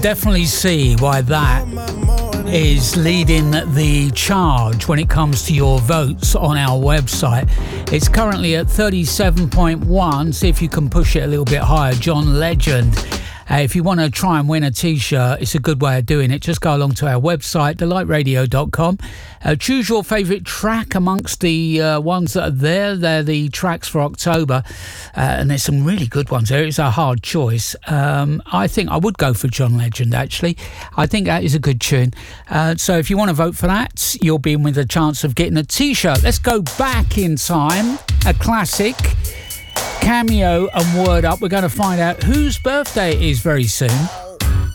definitely see why that is leading the charge when it comes to your votes on our website. It's currently at 37.1. See if you can push it a little bit higher. John Legend. If you want to try and win a t-shirt, it's a good way of doing it. Just go along to our website, delighteradio.com. Choose your favourite track amongst the ones that are there. They're the tracks for October. And there's some really good ones there. It's a hard choice. I think I would go for John Legend, actually. I think that is a good tune. So if you want to vote for that, you'll be in with a chance of getting a t-shirt. Let's go back in time. A classic. Cameo and Word Up. We're going to find out whose birthday it is very soon.